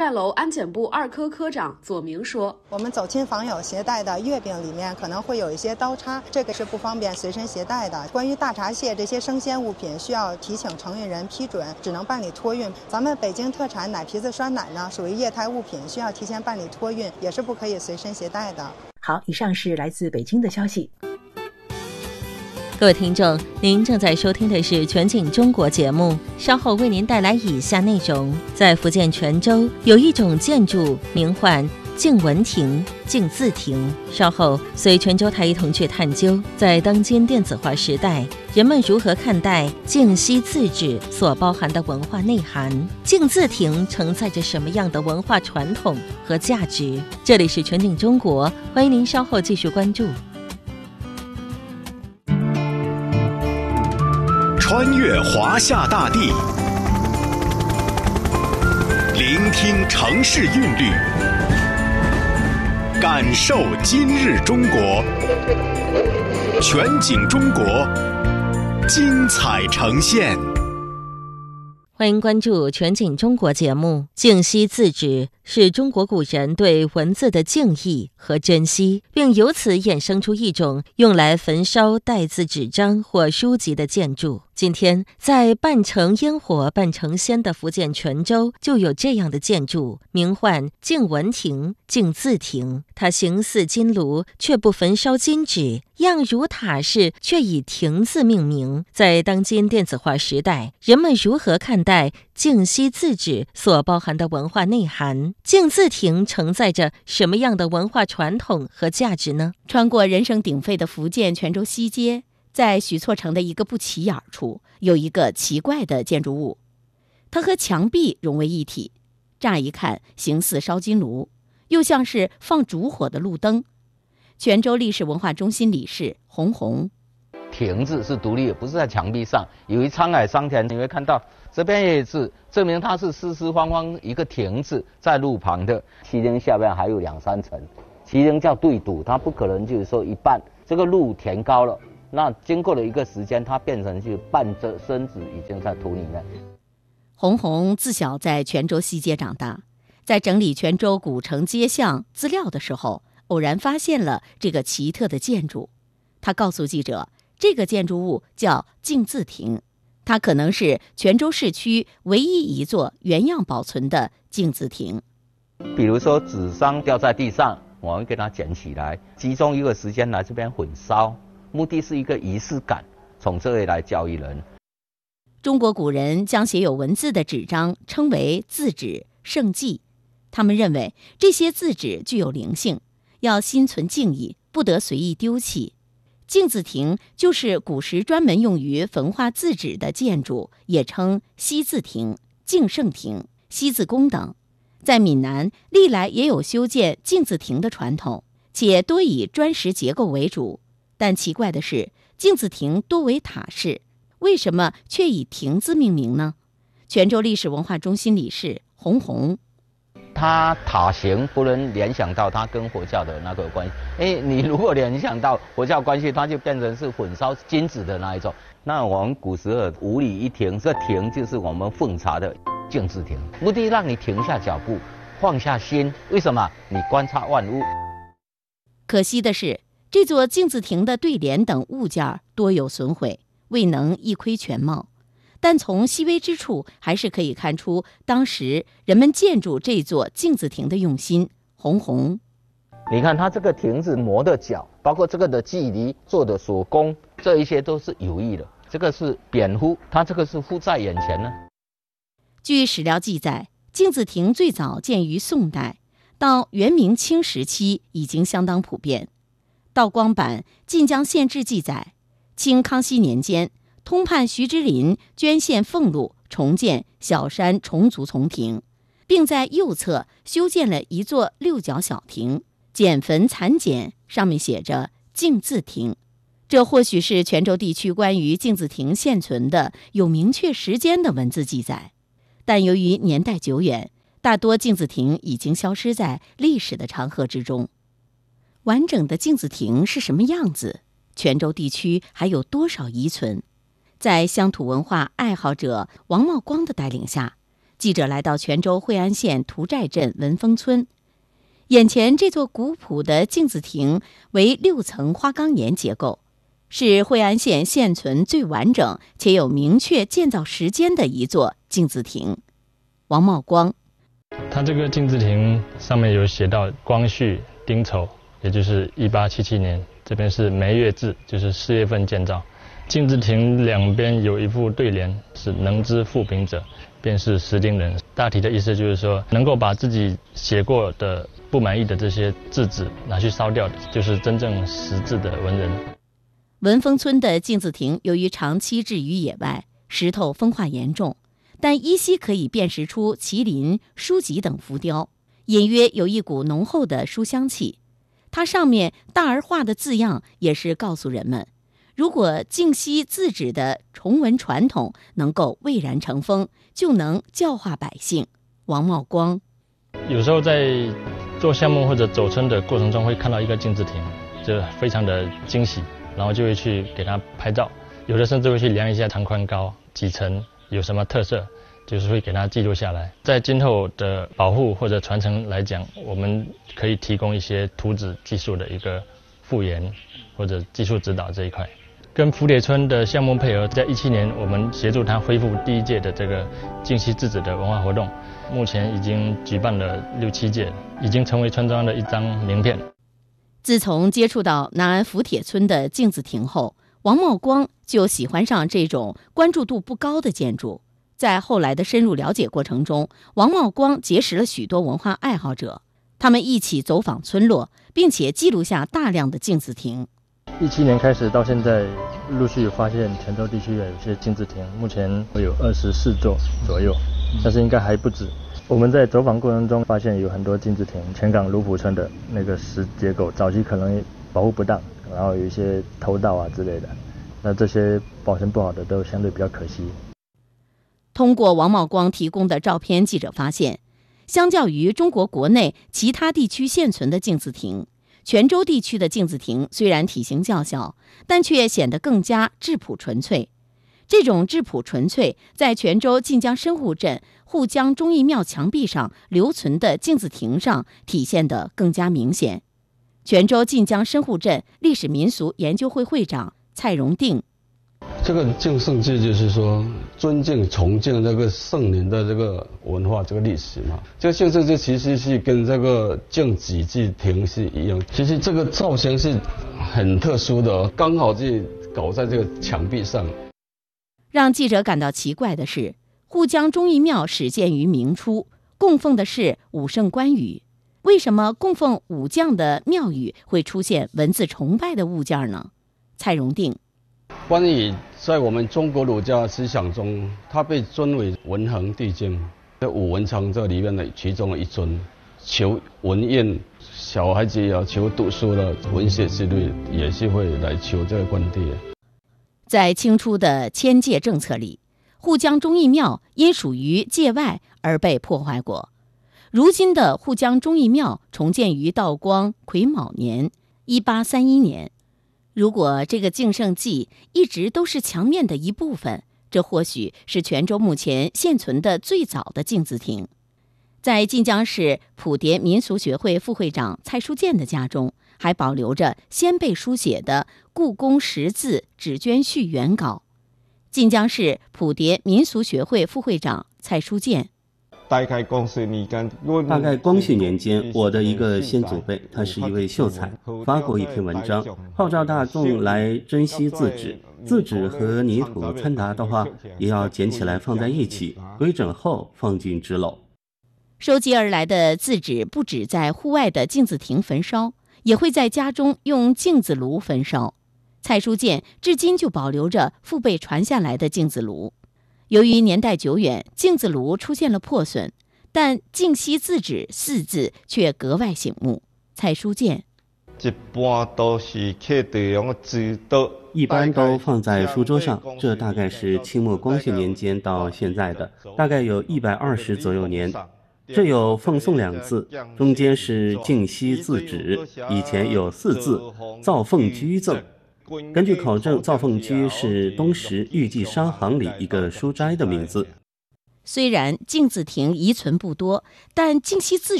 盖楼安检部2科科长左明说：“ 我们走亲访友携带的月饼里面可能会有一些刀叉，这个是不方便随身携带的。关于大闸蟹这些生鲜物品，需要提请承运人批准，只能办理托运。咱们北京特产奶皮子酸奶呢，属于液态物品，需要提前办理托运，也是不可以随身携带的。” 好，以上是来自北京的消息。 各位听众，您正在收听的是全景中国节目，稍后为您带来以下内容。在福建泉州有一种建筑名唤静文亭、静字亭。稍后随泉州台一同去探究，在当今电子化时代，人们如何看待静息字纸所包含的文化内涵？静字亭承载着什么样的文化传统和价值？这里是全景中国，欢迎您稍后继续关注。 穿越华夏大地，聆听城市韵律，感受今日中国。全景中国，精彩呈现。 欢迎关注全景中国节目。静息字纸是中国古人对文字的敬意和珍惜，并由此衍生出一种用来焚烧带字纸张或书籍的建筑。今天在半城烟火半城鲜的福建泉州就有这样的建筑，名唤静文亭、静字亭。它形似金炉，却不焚烧金纸，样如塔式，却以亭字命名。在当今电子化时代，人们如何看待静息字纸所包含的文化内涵？静字亭承载着什么样的文化传统和价值呢？ 穿过人声鼎沸的福建泉州西街，在许厝城的一个不起眼处，有一个奇怪的建筑物，它和墙壁融为一体，乍一看形似烧金炉，又像是放烛火的路灯。泉州历史文化中心理事洪红： 亭字是独立的，不是在墙壁上。由于沧海桑田，你会看到这边也是证明它是四四方方一个亭字在路旁的。旗亭下边还有2、3层，旗亭叫对堵，它不可能就是说一半这个路填高了，那经过了一个时间，它变成就半遮身子已经在土里面。 洪红自小在泉州西街长大，在整理泉州古城街巷资料的时候，偶然发现了这个奇特的建筑。他告诉记者，这个建筑物叫静字亭，它可能是泉州市区唯一一座原样保存的静字亭。 比如说纸张掉在地上，我们给它捡起来，集中一个时间来这边混烧，目的是一个仪式感，从这里来教育人。 中国古人将写有文字的纸张称为字纸、圣迹，他们认为这些字纸具有灵性，要心存敬意，不得随意丢弃。静字亭就是古时专门用于焚化字纸的建筑，也称息字亭、静圣亭、息字宫等。在闽南历来也有修建静字亭的传统，且多以砖石结构为主。但奇怪的是，静字亭多为塔式，为什么却以亭字命名呢？泉州历史文化中心理事洪红： 它塔形不能联想到它跟佛教的那个关系，你如果联想到佛教关系，它就变成是焚烧金子的那一种。那我们古时候五礼一停，这停就是我们奉茶的静字亭，目的让你停下脚步，放下心。为什么？你观察万物。 可惜的是，这座静字亭的对联等物件多有损毁，未能一窥全貌。但从细微之处，还是可以看出当时人们建筑这座静字亭的用心。洪红： 你看它这个亭子磨的角，包括这个的距离做的手工，这一些都是有意的。这个是扁敷，它这个是敷在眼前呢。 据史料记载，静字亭最早建于宋代，到元明清时期已经相当普遍。道光版《晋江县志》记载，清康熙年间，通判徐之林捐献俸禄，重建小山重足丛亭，并在右侧修建了一座6角小亭，简坟残简，上面写着静字亭。这或许是泉州地区关于静字亭现存的有明确时间的文字记载，但由于年代久远，大多静字亭已经消失在历史的长河之中。完整的静字亭是什么样子？泉州地区还有多少遗存？在乡土文化爱好者王茂光的带领下， 记者来到泉州惠安县涂寨镇文峰村，眼前这座古朴的镜子亭为6层花岗岩结构，是惠安县现存最完整且有明确建造时间的一座镜子亭。王茂光， 它这个镜子亭上面有写到光绪丁丑，也就是1877年，这边是梅月制，就是4月份建造。镜子亭两边有一副对联，是能知赋评者，便是识丁人。大体的意思就是说，能够把自己写过的不满意的这些字纸拿去烧掉的，就是真正识字的文人。 文峰村的镜子亭由于长期置于野外，石头风化严重，但依稀可以辨识出麒麟、书籍等浮雕，隐约有一股浓厚的书香气。它上面大而化的字样也是告诉人们，如果净溪字纸的崇文传统能够蔚然成风，就能教化百姓。王茂光， 有时候在做项目或者走村的过程中，会看到一个镜子亭，就非常的惊喜，然后就会去给它拍照，有的甚至会去量一下长宽高几层，有什么特色，就是会给它记录下来。在今后的保护或者传承来讲，我们可以提供一些图纸技术的一个复原或者技术指导这一块。跟福铁村的项目配合，在17年我们协助他恢复第1届的这个净溪字纸的文化活动，目前已经举办了6、7届，已经成为村庄的一张名片。 自从接触到南安福铁村的镜子亭后，王茂光就喜欢上这种关注度不高的建筑。在后来的深入了解过程中，王茂光结识了许多文化爱好者，他们一起走访村落，并且记录下大量的镜子亭。 17年开始到现在，陆续有发现泉州地区有些镜子亭，目前会有24座左右，但是应该还不止。我们在走访过程中发现有很多镜子亭，泉港卢浦村的那个石结构早期可能保护不当，然后有一些偷盗啊之类的，那这些保存不好的都相对比较可惜。 通过王茂光提供的照片，记者发现，相较于中国国内其他地区现存的镜子亭，泉州地区的镜子亭虽然体型较小，但却显得更加质朴纯粹。这种质朴纯粹在泉州晋江深户镇护江忠义庙墙壁上留存的镜子亭上体现得更加明显。泉州晋江深户镇历史民俗研究会会长蔡荣定， 这个敬圣祭就是说尊敬崇敬这个圣人的这个文化这个历史嘛。这个敬圣祭其实是跟这个敬己祭亭是一样，其实这个造型是很特殊的，刚好是搞在这个墙壁上。 让记者感到奇怪的是，护江忠义庙始建于明初，供奉的是武圣关羽，为什么供奉武将的庙宇会出现文字崇拜的物件呢？蔡荣定， 关羽在我们中国儒家思想中，他被尊为文衡帝君，在武文昌这里面的其中一尊，求文苑，小孩子要求读书了，文学之类也是会来求这个关帝。 在清初的迁界政策里，护江忠义庙因属于界外而被破坏过。如今的护江忠义庙重建于道光癸卯年1831年。如果这个敬圣祭一直都是墙面的一部分，这或许是泉州目前现存的最早的镜子亭。在晋江市莆蝶民俗学会副会长蔡书建的家中，还保留着先辈书写的故宫识字纸镌序原稿。晋江市莆蝶民俗学会副会长蔡书建， 大概光绪年间，我的一个先祖辈，他是一位秀才，发过一篇文章，号召大众来珍惜字纸。字纸和泥土掺杂的话，也要捡起来放在一起，规整后放进纸篓。 收集而来的字纸不只在户外的镜子亭焚烧，也会在家中用镜子炉焚烧。蔡书建至今就保留着父辈传下来的镜子炉。由于年代久远，镜子炉出现了破损，但净溪字纸4字却格外醒目。蔡书建， 一般都放在书桌上，这大概是清末光绪年间到现在的，大概有120左右年。这有奉送2字，中间是净溪字纸，以前有4字造凤居赠。根据考证，造凤居是东石玉记商行里一个书斋的名字。 虽然镜子亭遗存不多，但敬溪自